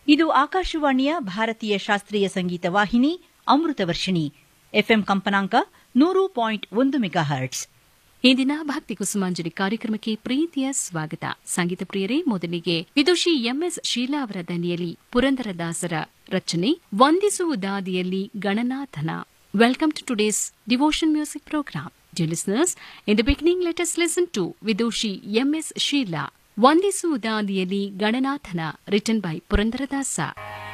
ಇದು ಆಕಾಶವಾಣಿಯ ಭಾರತೀಯ ಶಾಸ್ತ್ರೀಯ ಸಂಗೀತ ವಾಹಿನಿ ಅಮೃತವರ್ಷಿಣಿ ಎಫ್ಎಂ ಕಂಪನಾಂಕ 100.1 ಮೆಗಾಹರ್ಟ್ಸ್. ಇಂದಿನ ಭಕ್ತಿ ಕುಸುಮಾಂಜಲಿ ಕಾರ್ಯಕ್ರಮಕ್ಕೆ ಪ್ರೀತಿಯ ಸ್ವಾಗತ. ಸಂಗೀತ ಪ್ರಿಯರೇ, ಮೊದಲಿಗೆ ವಿದುಷಿ ಎಂಎಸ್ ಶೀಲಾ ಅವರ ದನಿಯಲ್ಲಿ ಪುರಂದರದಾಸರ ರಚನೆ ವಂದಿಸುವುದಾದಿಯಲ್ಲಿ ಗಣನಾಥನ. Welcome to today's devotion music program. Dear listeners, in the beginning let us listen to Vidushi M.S. Sheela, ವಂದಿಸುವುದಾದಿಯಲ್ಲಿ ಗಣನಾಥನ, written by Purandaradasa.